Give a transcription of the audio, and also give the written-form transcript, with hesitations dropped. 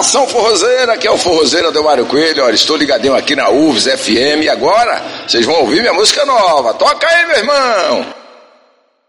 Nação Forrozeira, aqui é o Forrozeiro do Mário Coelho. Olha, estou ligadinho aqui na UFS FM e agora vocês vão ouvir minha música nova. Toca aí, meu irmão!